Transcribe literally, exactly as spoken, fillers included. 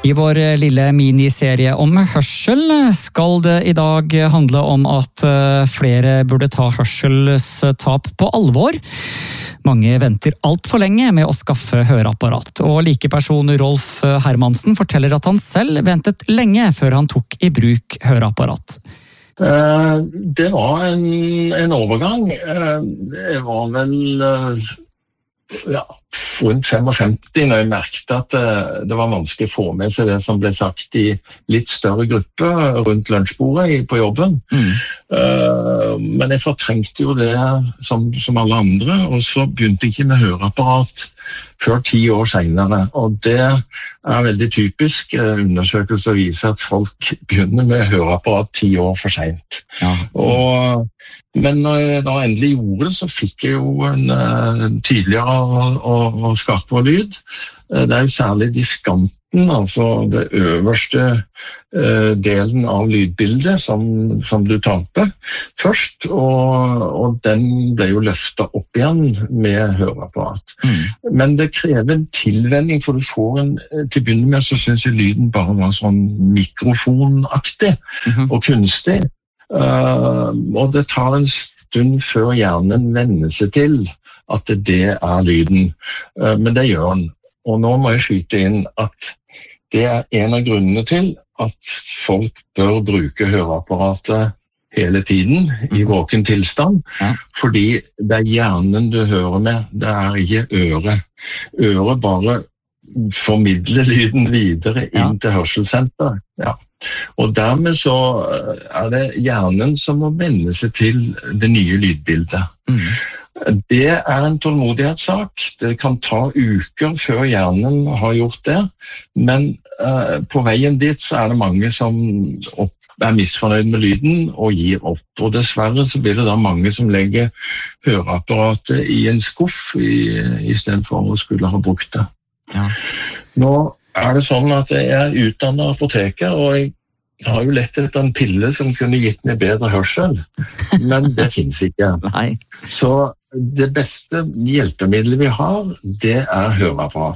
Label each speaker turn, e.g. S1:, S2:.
S1: I vår lille miniserie om hørsel skal det I dag handle om at flere burde ta hørselstap på alvor. Mange venter alt for lenge med å skaffe høreapparat, og likeperson Rolf Hermansen forteller at han selv ventet lenge før han tok I bruk høreapparat.
S2: Det var en, en overgang. Det var vel ja, rundt femtifem når jeg merket at det var vanskelig å få med seg det som ble sagt I litt større grupper rundt lunsjbordet på jobben. Mm. Men jeg fortrengte jo det som, som alle andre, og så begynte jeg ikke med høreapparat før ti år senere, og det er veldig typisk. Undersøkelser viser at folk begynner med høreapparat ti år for sent. Ja. Og, men når jeg da endelig gjorde det, så fikk jeg jo en, en tydeligere og, og, og skarpere lyd. Det er jo særlig diskanten, altså det øverste uh, delen av lydbildet som, som du taper først, og, og den ble jo løftet opp igjen med høreapparat. Mm. Men det krever en tilvenning, for du får en, til å begynne med så synes jeg lyden bare var sånn mikrofonaktig mm-hmm. og kunstig, uh, og det tar en stund før hjernen venner seg til at det er lyden, uh, men det gjør den. Og nå må jeg skyte inn at det er en av grunnene til at folk bør bruke høreapparatet hele tiden I våken tilstand, ja. Fordi det er hjernen du hører med, det er ikke øret. Øret bare formidler lyden videre inn ja. Til hørselssenteret. Ja. Og dermed så er det hjernen som må vende seg til det nye lydbildet. Mm. Det er en tålmodighetssak. Det kan ta uker før hjernen har gjort det, men uh, på veien dit så er det mange som opp, er misfornøyd med lyden og gir opp. Og dessverre så blir det da mange som legger høreapparatet I en skuff I, I stedet for å skulle ha brukt det. Ja. Nå er det sånn at jeg er utdannet apoteker, og jeg Jeg har jo lett etter en pille som kunne gitt meg bedre hørsel, men det finnes ikke. Nei. Så det beste hjelpemiddelet vi har, det er høreapparat.